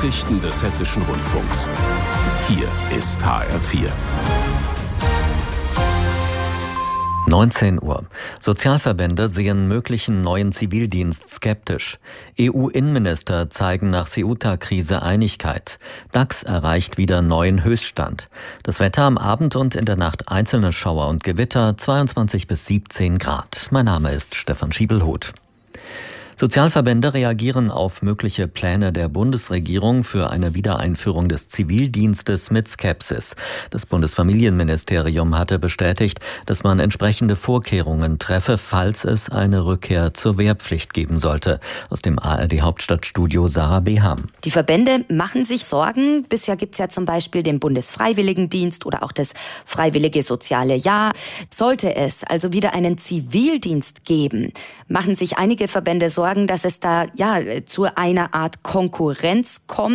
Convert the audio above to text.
Nachrichten des Hessischen Rundfunks. Hier ist HR4. 19 Uhr. Sozialverbände sehen möglichen neuen Zivildienst skeptisch. EU-Innenminister zeigen nach Ceuta-Krise Einigkeit. DAX erreicht wieder neuen Höchststand. Das Wetter am Abend und in der Nacht einzelne Schauer und Gewitter, 22 bis 17 Grad. Mein Name ist Stefan Schiebelhuth. Sozialverbände reagieren auf mögliche Pläne der Bundesregierung für eine Wiedereinführung des Zivildienstes mit Skepsis. Das Bundesfamilienministerium hatte bestätigt, dass man entsprechende Vorkehrungen treffe, falls es eine Rückkehr zur Wehrpflicht geben sollte. Aus dem ARD-Hauptstadtstudio Sarah Beham. Die Verbände machen sich Sorgen. Bisher gibt es ja zum Beispiel den Bundesfreiwilligendienst oder auch das Freiwillige Soziale Jahr. Sollte es also wieder einen Zivildienst geben, machen sich einige Verbände Sorgen, dass es da zu einer Art Konkurrenz kommt.